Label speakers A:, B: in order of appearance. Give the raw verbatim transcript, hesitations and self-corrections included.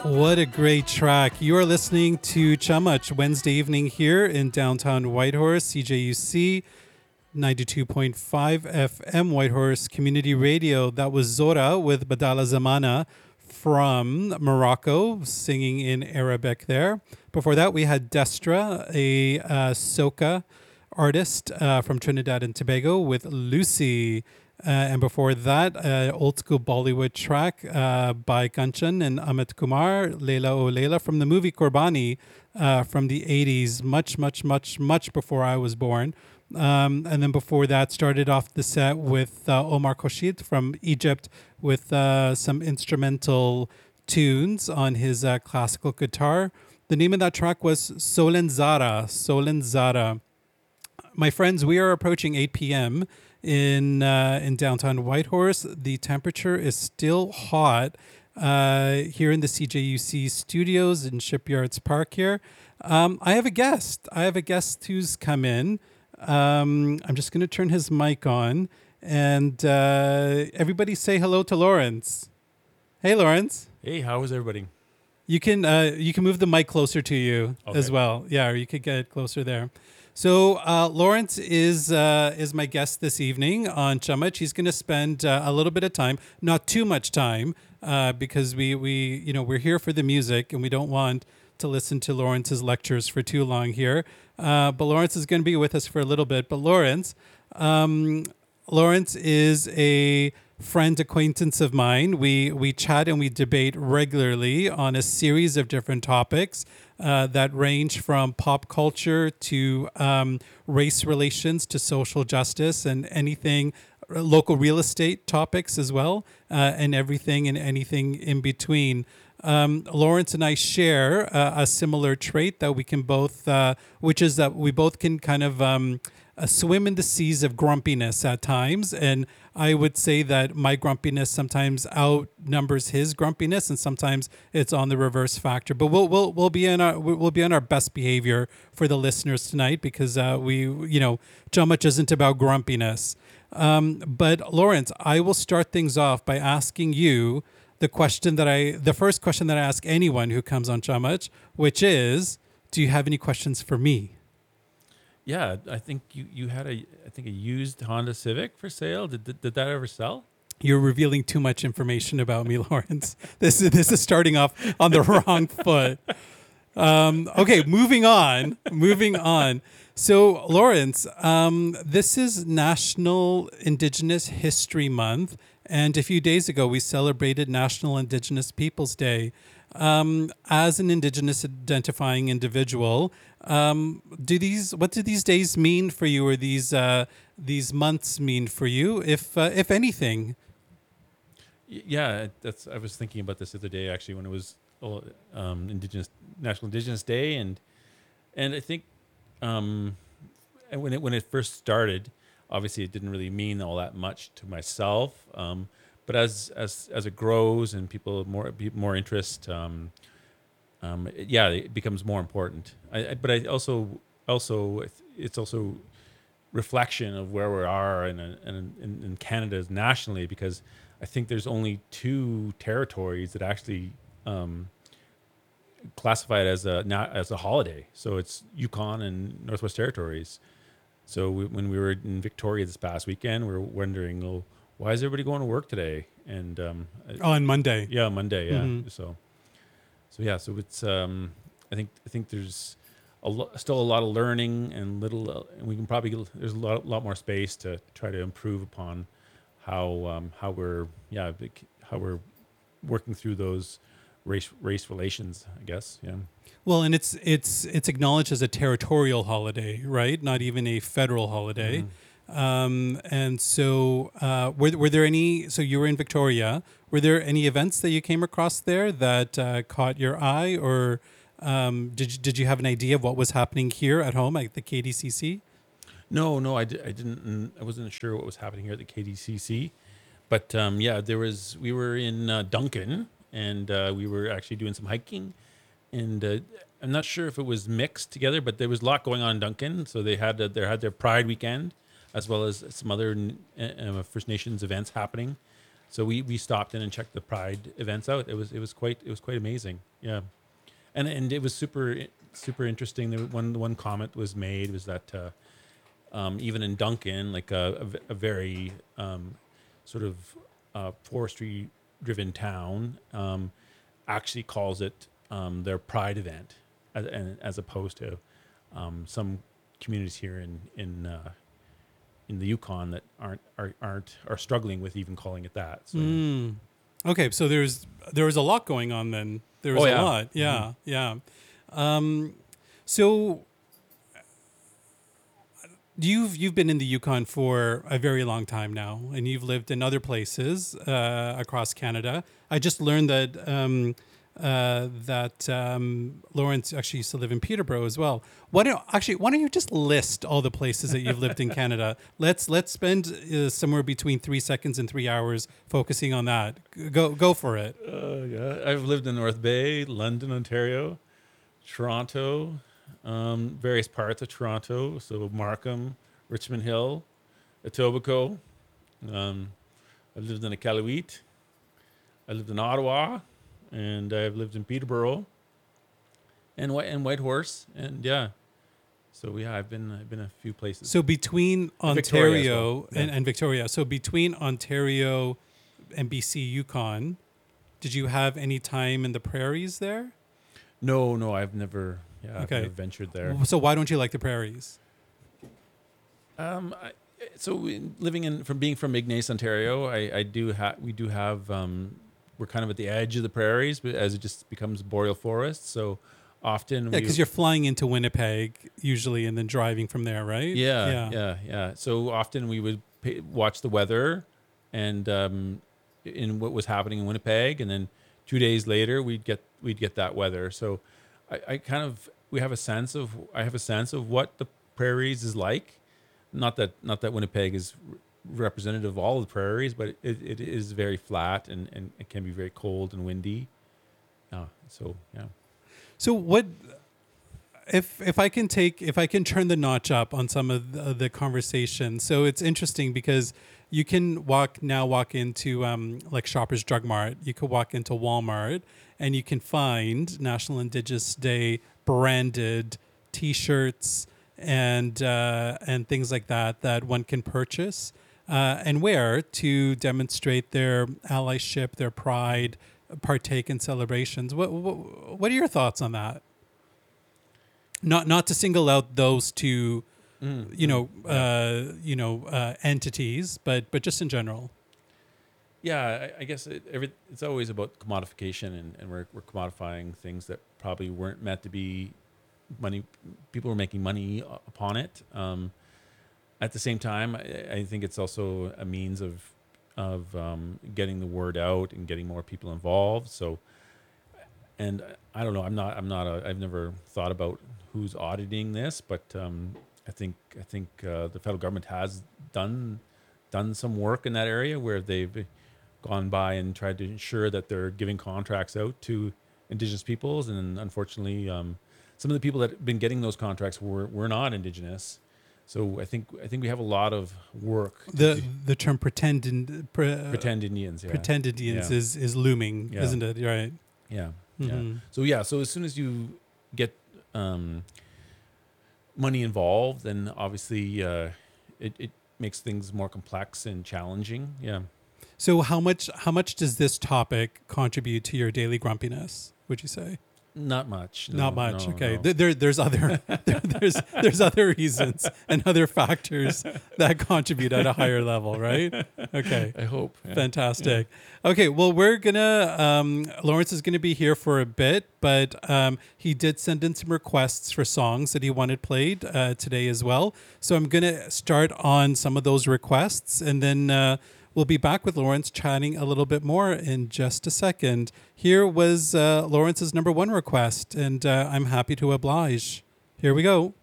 A: What a great track. You are listening to Chamuch Wednesday evening here in downtown Whitehorse, C J U C ninety-two point five F M, Whitehorse Community Radio. That was Zora with Badala Zamana from Morocco, singing in Arabic there. Before that, we had Destra, a uh, soca artist uh, from Trinidad and Tobago, with Lucy. Uh, and before that, uh, old school Bollywood track uh, by Kanchan and Amit Kumar, Leila O Leila, from the movie Qurbani uh, from the eighties, much, much, much, much before I was born. Um, and then before that, started off the set with uh, Omar Khoshid from Egypt with uh, some instrumental tunes on his uh, classical guitar. The name of that track was Solen Zara. Solen Zara. My friends, we are approaching eight p.m. in uh, in downtown Whitehorse. The temperature is still hot uh, here in the C J U C studios in Shipyards Park here. Um, I have a guest. I have a guest who's come in. Um, I'm just going to turn his mic on. And uh, everybody say hello to Lawrence. Hey, Lawrence.
B: Hey, how is everybody?
A: You can uh, you can move the mic closer to you
B: Okay.
A: as well. Yeah, or you could get it closer there. So uh, Lawrence is uh, is my guest this evening on Chamuch. He's going to spend uh, a little bit of time, not too much time, uh, because we we you know we're here for the music and we don't want to listen to Lawrence's lectures for too long here. Uh, but Lawrence is going to be with us for a little bit. But Lawrence, um, Lawrence is a friend acquaintance of mine. We we chat and we debate regularly on a series of different topics uh, that range from pop culture to um, race relations to social justice and anything, uh, local real estate topics as well, uh, and everything and anything in between. Um, Lawrence and I share uh, a similar trait that we can both, uh, which is that we both can kind of um, uh, swim in the seas of grumpiness at times. And I would say that my grumpiness sometimes outnumbers his grumpiness, and sometimes it's on the reverse factor. But we'll we'll we'll be in our we'll be on our best behavior for the listeners tonight because uh, we you know Chamuch isn't about grumpiness. Um, but Lawrence, I will start things off by asking you the question that I, the first question that I ask anyone who comes on Chamuch, which is, do you have any questions for me?
B: Yeah, I think you, you had a I think a used Honda Civic for sale. Did, did did that ever sell?
A: You're revealing too much information about me, Lawrence. This is this is starting off on the wrong foot. Um, okay, moving on. Moving on. So, Lawrence, um, this is National Indigenous History Month. And a few days ago, we celebrated National Indigenous Peoples Day. Um, as an Indigenous identifying individual, um, do these what do these days mean for you, or these uh, these months mean for you, if uh, if anything?
B: Y- Yeah, that's. I was thinking about this the other day actually when it was oh, um, Indigenous National Indigenous Day, and and I think um, and when it when it first started, obviously it didn't really mean all that much to myself. Um, but as as as it grows and people more be- more interest, um, um, it- yeah, it becomes more important. I, I, but I also also it's also reflection of where we are in, a, in, in in Canada nationally, because I think there's only two territories that actually um, classify it as a not as a holiday. So it's Yukon and Northwest Territories. So we, when we were in Victoria this past weekend, we were wondering, oh, why is everybody going to work today? And um,
A: On Monday.
B: yeah, Monday, yeah.
A: Mhm.
B: So, so yeah, so it's um, I think I think there's a lo- still a lot of learning and little, uh, and we can probably get- there's a lot, lot more space to try to improve upon how um, how we're yeah bec- how we're working through those race race relations, I guess. Yeah.
A: Well, and it's it's it's acknowledged as a territorial holiday, right? Not even a federal holiday. Um, and so, uh, were were there any? So you were in Victoria. Were there any events that you came across there that uh, caught your eye, or um, did you, did you have an idea of what was happening here at home at the K D C C?
B: No, no, I, di- I didn't. I wasn't sure what was happening here at the K D C C, but um, yeah, there was. We were in uh, Duncan, and uh, we were actually doing some hiking, and uh, I'm not sure if it was mixed together, but there was a lot going on in Duncan. So they had uh, they had their Pride weekend, as well as some other uh, uh, First Nations events happening. So we, we stopped in and checked the Pride events out. It was it was quite it was quite amazing. Yeah, and and it was super super interesting. There, one one comment was made was that uh, um, even in Duncan, like a, a, v- a very um, sort of uh, forestry driven town, um, actually calls it um, their Pride event, as, and as opposed to um, some communities here in in uh, in the Yukon that aren't are, aren't are struggling with even calling it that. So,
A: Mm. Okay, so there's there was a lot going on then. There was
B: Oh,
A: a
B: yeah.
A: lot. Yeah, yeah. Um, so you've you've been in the Yukon for a very long time now, and you've lived in other places uh, across Canada. I just learned that um, uh, that um, Lawrence actually used to live in Peterborough as well. Why don't actually why don't you just list all the places that you've lived in Canada? Let's let's spend uh, somewhere between three seconds and three hours focusing on that. Go go for it.
B: uh, yeah, I've lived in North Bay, London, Ontario, Toronto, um, various parts of Toronto. So Markham, Richmond Hill, Etobicoke. Um, I've lived in Iqaluit. I lived in Ottawa, and I've lived in Peterborough, and White and Whitehorse, and yeah. So yeah, I've been I've been a few places.
A: So between
B: And Victoria as
A: Ontario
B: well.
A: and,
B: Yeah.
A: and Victoria, so between Ontario and B C Yukon, did you have any time in the prairies there?
B: no, no, I've never yeah I've
A: Okay.
B: never ventured there.
A: So why don't you like the prairies?
B: Um, I, so in- living in from being from Ignace, Ontario, I, I do have we do have um, we're kind of at the edge of the prairies, but as it just becomes boreal forest, so often
A: Yeah,
B: we,
A: because you're flying into Winnipeg usually and then driving from there, right?
B: yeah, yeah, yeah, So often we would pay, watch the weather, and um, in what was happening in Winnipeg, and then two days later we'd get we'd get that weather. So I, I kind of we have a sense of I have a sense of what the prairies is like. Not that not that Winnipeg is r- representative of all the prairies, but it, it is very flat and, and it can be very cold and windy. Uh, so yeah.
A: So what if if I can take if I can turn the notch up on some of the, the conversation? So it's interesting because you can walk now walk into um, like Shoppers Drug Mart. You could walk into Walmart and you can find National Indigenous Day branded T-shirts and uh, and things like that that one can purchase uh, and wear to demonstrate their allyship, their pride, partake in celebrations. What, what what are your thoughts on that? Not not to single out those two,
B: Mm,
A: you know,
B: yeah.
A: uh, you know, uh, entities, but but just in general.
B: Yeah, I, I guess it, every, it's always about commodification, and, and we're, we're commodifying things that probably weren't meant to be money. People were making money u- upon it. Um, at the same time, I, I think it's also a means of of um, getting the word out and getting more people involved. So, and I don't know. I'm not. I'm not. A, I've never thought about who's auditing this, but um, I think I think uh, the federal government has done done some work in that area where they've gone by and tried to ensure that they're giving contracts out to Indigenous peoples, and unfortunately, um, some of the people that have been getting those contracts were were not Indigenous. So I think I think we have a lot of work. to
A: The
B: do-
A: the term pretend in, pre,
B: pretend Indians, yeah,
A: pretend Indians
B: Yeah.
A: is is looming,
B: Yeah.
A: isn't it? Right.
B: yeah, yeah.
A: Mhm.
B: So yeah, so as soon as you get um, money involved, then obviously uh, it it makes things more complex and challenging. Yeah.
A: So how much how much does this topic contribute to your daily grumpiness? Would you say?
B: Not much. no,
A: Not much.
B: no,
A: Okay.
B: no.
A: There, there there's other there, there's there's other reasons and other factors that contribute at a higher level, right? Okay.
B: I hope. yeah.
A: Fantastic. Okay, well, we're gonna. Um, Lawrence is gonna be here for a bit, but um, he did send in some requests for songs that he wanted played uh, today as well. So I'm gonna start on some of those requests, and then uh, we'll be back with Lawrence chatting a little bit more in just a second. Here was uh, Lawrence's number one request, and uh, I'm happy to oblige. Here we go.